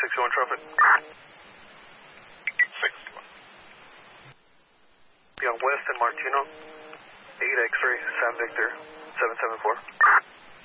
61 traffic. 61. Be on West and Martino, 8 X-ray, Sam Victor, 774.